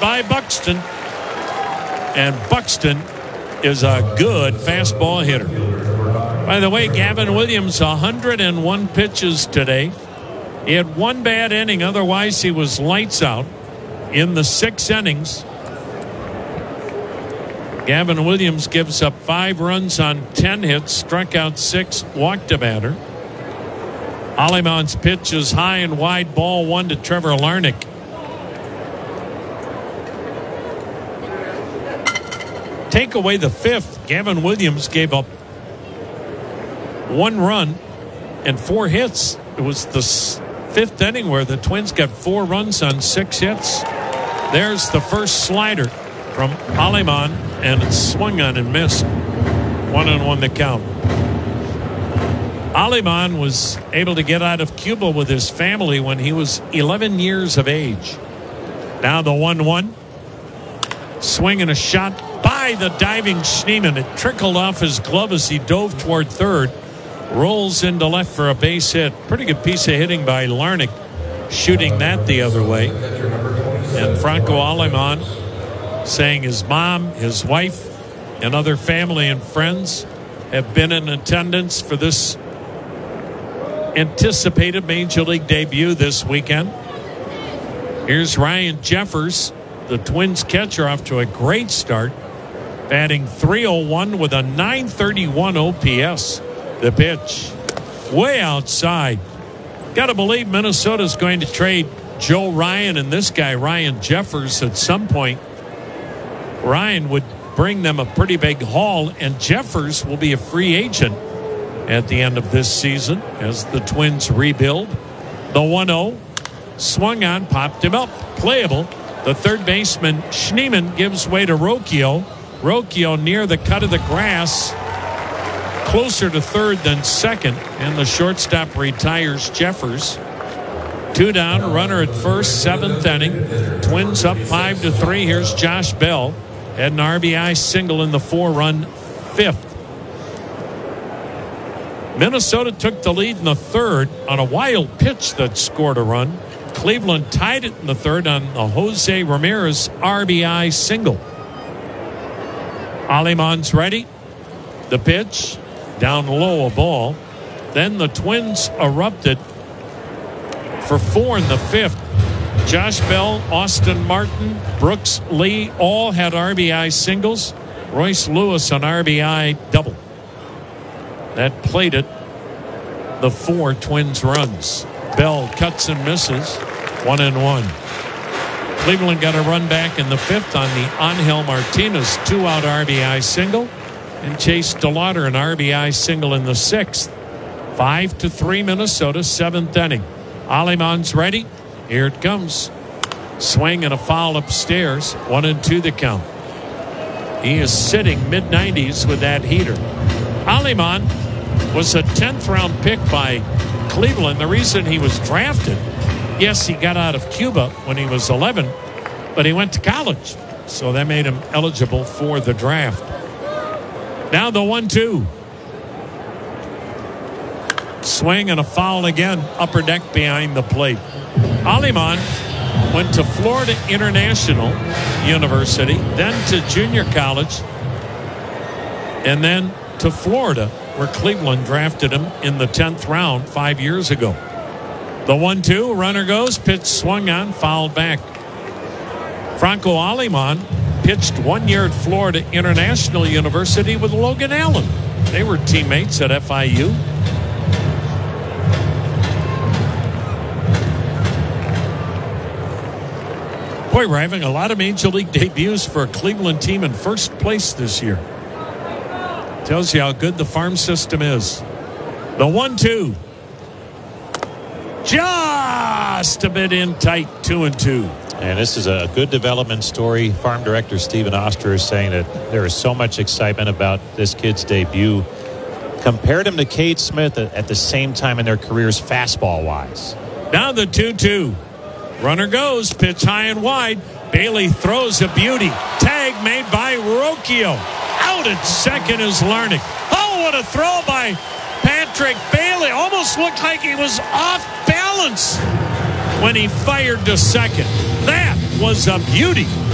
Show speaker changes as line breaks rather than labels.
by Buxton. And Buxton is a good fastball hitter. By the way, Gavin Williams, 101 pitches today. He had one bad inning. Otherwise, he was lights out in the 6 innings. Gavin Williams gives up 5 runs on 10 hits, struck out 6, walked a batter. Aleman's pitch is high and wide, ball 1 to Trevor Larnach. Take away the 5th. Gavin Williams gave up 1 run and 4 hits. It was the 5th inning where the Twins got 4 runs on 6 hits. There's the first slider from Aleman, and it's swung on and missed. 1-1 the count. Aleman was able to get out of Cuba with his family when he was 11 years of age. Now the 1-1. Swing and a shot by the diving Schneemann. It trickled off his glove as he dove toward third. Rolls into left for a base hit. Pretty good piece of hitting by Larnach, shooting that the other way. And Franco Aleman saying his mom, his wife, and other family and friends have been in attendance for this anticipated Major League debut this weekend. Here's Ryan Jeffers, the Twins catcher, off to a great start, batting .301 with a .931 OPS. The pitch way outside. Got to believe Minnesota's going to trade Joe Ryan and this guy Ryan Jeffers at some point. Ryan would bring them a pretty big haul, and Jeffers will be a free agent at the end of this season as the Twins rebuild. The 1-0 swung on, popped him up, playable. The third baseman Schneemann gives way to Rocchio. Rocchio near the cut of the grass, closer to third than second, and the shortstop retires Jeffers. 2 down, runner at first, 7th inning. Twins up 5-3. Here's Josh Bell. Had an RBI single in the 4-run 5th. Minnesota took the lead in the 3rd on a wild pitch that scored a run. Cleveland tied it in the 3rd on a Jose Ramirez RBI single. Aleman's ready. The pitch, down low, a ball. Then the Twins erupted for 4 in the 5th. Josh Bell, Austin Martin, Brooks Lee all had RBI singles. Royce Lewis an RBI double. That played it. The 4 Twins runs. Bell cuts and misses. 1-1. Cleveland got a run back in the 5th on the Angel Martinez 2-out RBI single, and Chase DeLauder an RBI single in the 6th. 5-3 Minnesota, 7th inning. Aleman's ready. Here it comes. Swing and a foul upstairs. 1-2 the count. He is sitting mid-90s with that heater. Aleman was a 10th round pick by Cleveland. The reason he was drafted, yes, he got out of Cuba when he was 11, but he went to college, so that made him eligible for the draft. Now the 1-2. Swing and a foul again. Upper deck behind the plate. Aleman went to Florida International University, then to junior college, and then to Florida, where Cleveland drafted him in the 10th round 5 years ago. The 1-2, runner goes, pitch swung on, fouled back. Franco Aleman pitched 1 year at Florida International University with Logan Allen. They were teammates at FIU. Boy, we're having a lot of Major League debuts for a Cleveland team in first place this year. Tells you how good the farm system is. The 1-2. Just a bit in tight, 2-2.
And this is a good development story. Farm director Stephen Oster is saying that there is so much excitement about this kid's debut. Compared him to Cade Smith at the same time in their careers, fastball-wise.
Now the 2-2. Runner goes, pitch high and wide. Bailey throws a beauty. Tag made by Rocchio. Out at second is Larnach. Oh, what a throw by Patrick Bailey. Almost looked like he was off balance when he fired to second. That was a beauty.